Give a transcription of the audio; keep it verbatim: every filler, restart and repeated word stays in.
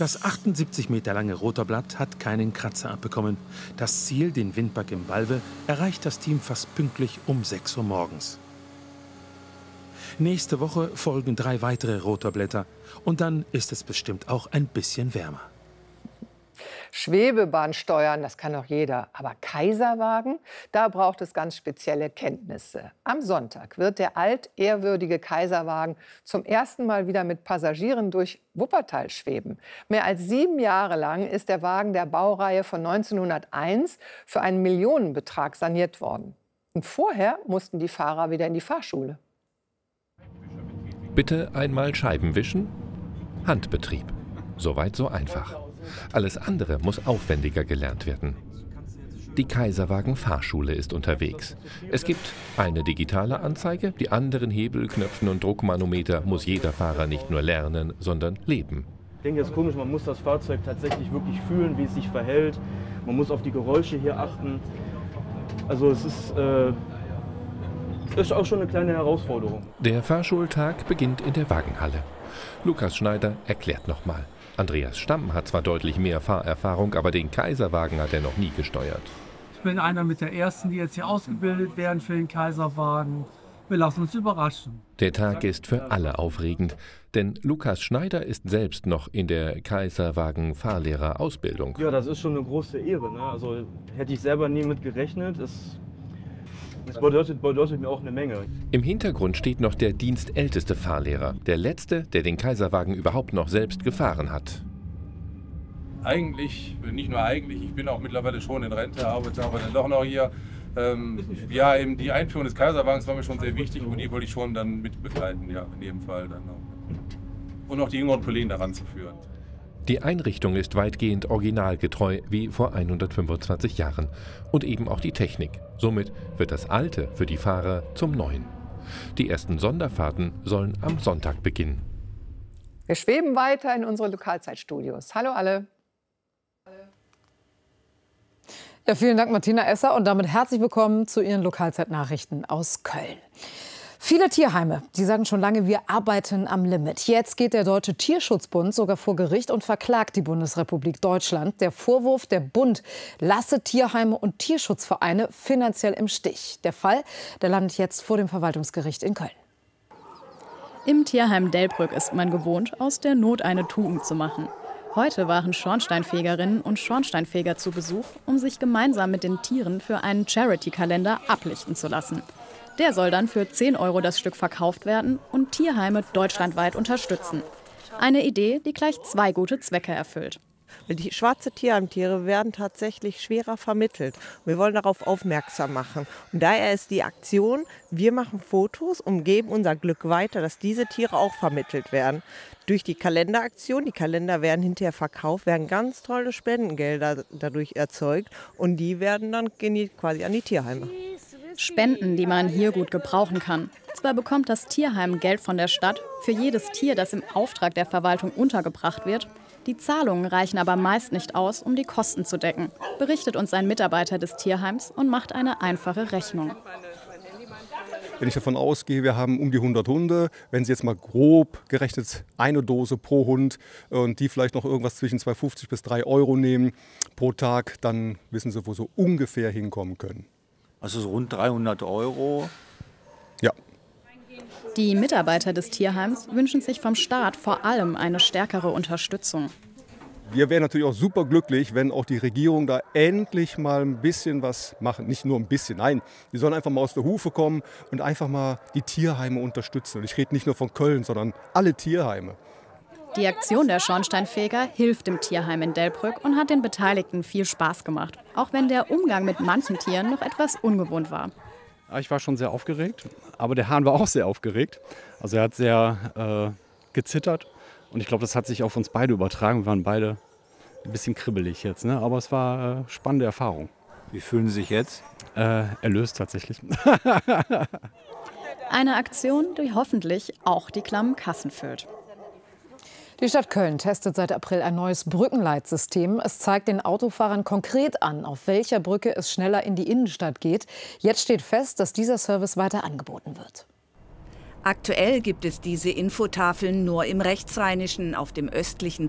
Das achtundsiebzig Meter lange Rotorblatt hat keinen Kratzer abbekommen. Das Ziel, den Windbag im Balve, erreicht das Team fast pünktlich um sechs Uhr morgens. Nächste Woche folgen drei weitere Rotorblätter. Und dann ist es bestimmt auch ein bisschen wärmer. Schwebebahn steuern, das kann doch jeder. Aber Kaiserwagen, da braucht es ganz spezielle Kenntnisse. Am Sonntag wird der altehrwürdige Kaiserwagen zum ersten Mal wieder mit Passagieren durch Wuppertal schweben. Mehr als sieben Jahre lang ist der Wagen der Baureihe von neunzehnhunderteins für einen Millionenbetrag saniert worden. Und vorher mussten die Fahrer wieder in die Fahrschule. Bitte einmal Scheiben wischen? Handbetrieb. Soweit so einfach. Alles andere muss aufwendiger gelernt werden. Die Kaiserwagen-Fahrschule ist unterwegs. Es gibt eine digitale Anzeige, die anderen Hebel, Knöpfen und Druckmanometer muss jeder Fahrer nicht nur lernen, sondern leben. Ich denke, das ist komisch, man muss das Fahrzeug tatsächlich wirklich fühlen, wie es sich verhält. Man muss auf die Geräusche hier achten. Also es ist, äh, ist auch schon eine kleine Herausforderung. Der Fahrschultag beginnt in der Wagenhalle. Lukas Schneider erklärt nochmal. Andreas Stamm hat zwar deutlich mehr Fahrerfahrung, aber den Kaiserwagen hat er noch nie gesteuert. Ich bin einer mit der Ersten, die jetzt hier ausgebildet werden für den Kaiserwagen. Wir lassen uns überraschen. Der Tag ist für alle aufregend, denn Lukas Schneider ist selbst noch in der Kaiserwagen-Fahrlehrerausbildung. Ja, das ist schon eine große Ehre, ne? Also hätte ich selber nie mit gerechnet. Es Das bedeutet, bedeutet mir auch eine Menge. Im Hintergrund steht noch der dienstälteste Fahrlehrer. Der letzte, der den Kaiserwagen überhaupt noch selbst gefahren hat. Eigentlich, nicht nur eigentlich, ich bin auch mittlerweile schon in Rente, arbeite aber dann doch noch hier. Ähm, ja, eben die Einführung des Kaiserwagens war mir schon sehr wichtig und die wollte ich schon dann mit begleiten, ja, in jedem Fall dann auch. Und auch die jüngeren Kollegen daran zu führen. Die Einrichtung ist weitgehend originalgetreu wie vor hundertfünfundzwanzig Jahren. Und eben auch die Technik. Somit wird das Alte für die Fahrer zum Neuen. Die ersten Sonderfahrten sollen am Sonntag beginnen. Wir schweben weiter in unsere Lokalzeitstudios. Hallo alle. Ja, vielen Dank, Martina Esser. Und damit herzlich willkommen zu Ihren Lokalzeitnachrichten aus Köln. Viele Tierheime, die sagen schon lange, wir arbeiten am Limit. Jetzt geht der Deutsche Tierschutzbund sogar vor Gericht und verklagt die Bundesrepublik Deutschland. Der Vorwurf, der Bund lasse Tierheime und Tierschutzvereine finanziell im Stich. Der Fall, der landet jetzt vor dem Verwaltungsgericht in Köln. Im Tierheim Delbrück ist man gewohnt, aus der Not eine Tugend zu machen. Heute waren Schornsteinfegerinnen und Schornsteinfeger zu Besuch, um sich gemeinsam mit den Tieren für einen Charity-Kalender ablichten zu lassen. Der soll dann für zehn Euro das Stück verkauft werden und Tierheime deutschlandweit unterstützen. Eine Idee, die gleich zwei gute Zwecke erfüllt. Die schwarze Tierheimtiere werden tatsächlich schwerer vermittelt. Wir wollen darauf aufmerksam machen. Und daher ist die Aktion, wir machen Fotos und geben unser Glück weiter, dass diese Tiere auch vermittelt werden. Durch die Kalenderaktion, die Kalender werden hinterher verkauft, werden ganz tolle Spendengelder dadurch erzeugt. Und die werden dann quasi an die Tierheime. Spenden, die man hier gut gebrauchen kann. Zwar bekommt das Tierheim Geld von der Stadt für jedes Tier, das im Auftrag der Verwaltung untergebracht wird. Die Zahlungen reichen aber meist nicht aus, um die Kosten zu decken, berichtet uns ein Mitarbeiter des Tierheims und macht eine einfache Rechnung. Wenn ich davon ausgehe, wir haben um die hundert Hunde, wenn Sie jetzt mal grob gerechnet eine Dose pro Hund und die vielleicht noch irgendwas zwischen zwei Euro fünfzig bis drei Euro nehmen pro Tag, dann wissen Sie, wo Sie ungefähr hinkommen können. Also so rund dreihundert Euro. Ja. Die Mitarbeiter des Tierheims wünschen sich vom Staat vor allem eine stärkere Unterstützung. Wir wären natürlich auch super glücklich, wenn auch die Regierung da endlich mal ein bisschen was macht. Nicht nur ein bisschen, nein. Die sollen einfach mal aus der Hufe kommen und einfach mal die Tierheime unterstützen. Und ich rede nicht nur von Köln, sondern alle Tierheime. Die Aktion der Schornsteinfeger hilft dem Tierheim in Delbrück und hat den Beteiligten viel Spaß gemacht. Auch wenn der Umgang mit manchen Tieren noch etwas ungewohnt war. Ich war schon sehr aufgeregt, aber der Hahn war auch sehr aufgeregt. Also er hat sehr äh, gezittert und ich glaube, das hat sich auf uns beide übertragen. Wir waren beide ein bisschen kribbelig jetzt, ne? Aber es war eine äh, spannende Erfahrung. Wie fühlen Sie sich jetzt? Äh, erlöst tatsächlich. Eine Aktion, die hoffentlich auch die klammen Kassen füllt. Die Stadt Köln testet seit April ein neues Brückenleitsystem. Es zeigt den Autofahrern konkret an, auf welcher Brücke es schneller in die Innenstadt geht. Jetzt steht fest, dass dieser Service weiter angeboten wird. Aktuell gibt es diese Infotafeln nur im Rechtsrheinischen, auf dem östlichen